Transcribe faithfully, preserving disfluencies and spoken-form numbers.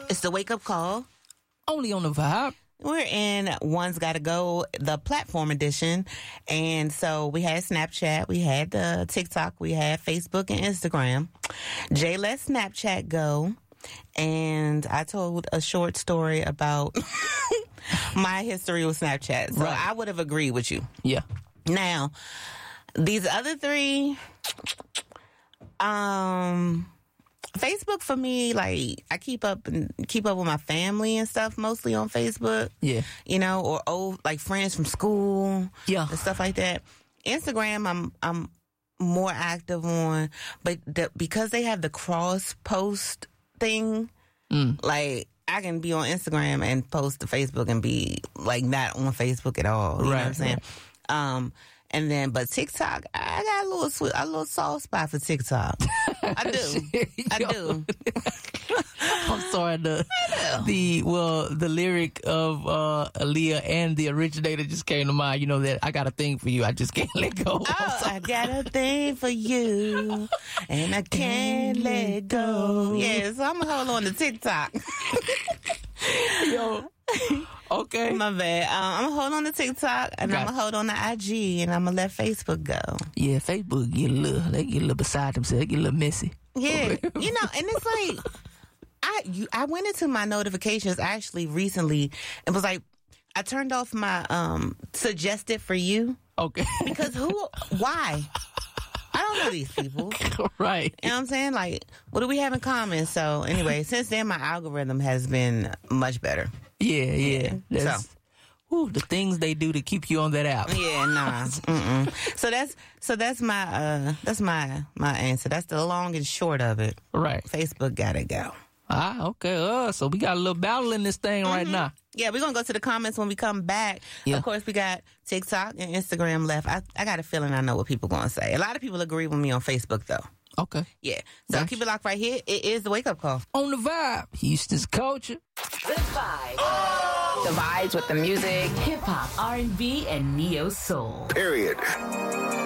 It's the Wake Up Call. Only on the Vibe. We're in One's Gotta Go, the platform edition. And so we had Snapchat, we had the TikTok, we had Facebook and Instagram. Jay let Snapchat go. And I told a short story about my history with Snapchat. So Right. I would have agreed with you. Yeah. Now, these other three, um... Facebook for me, like I keep up and keep up with my family and stuff mostly on Facebook. Yeah. You know, or old like friends from school. Yeah. And stuff like that. Instagram I'm I'm more active on, but the, because they have the cross post thing, Mm. like I can be on Instagram and post to Facebook and be like not on Facebook at all. You Right, know what I'm saying? right. Um And then, but TikTok, I got a little sweet, a little soft spot for TikTok. I do, I do. I'm sorry. The the well, the lyric of uh, Aaliyah and the originator just came to mind. You know that I got a thing for you. I just can't let go. Oh, I got a thing for you, and I can't let go. Yeah, so I'm gonna hold on to TikTok. Yo. Okay. My bad. Um, I'm gonna hold on to TikTok, and Got I'm gonna hold on to I G, and I'm gonna let Facebook go. Yeah, Facebook get a little, they get a little beside themselves. They get a little messy. Yeah, you know, and it's like I you, I went into my notifications actually recently and was like, I turned off my um suggested for you Okay. because who, why? I don't know these people. Right. You know what I'm saying? Like, what do we have in common? So anyway, since then my algorithm has been much better. Yeah, yeah. Yeah. That's, So. whew, the things they do to keep you on that app. Yeah, nah. Mm-mm. So that's so that's my uh that's my my answer. That's the long and short of it. Right. Facebook gotta go. Ah, okay. Uh, so we got a little battle in this thing right now. Yeah, we're gonna go to the comments when we come back. Yeah. Of course, we got TikTok and Instagram left. I, I got a feeling I know what people gonna say. A lot of people agree with me on Facebook though. Okay. Yeah. So Gotcha. keep it locked right here. It is the Wake Up Call. On the Vibe, Houston's culture. The Vibe. The vibes with the music. Hip hop, R and B, and neo soul. Period.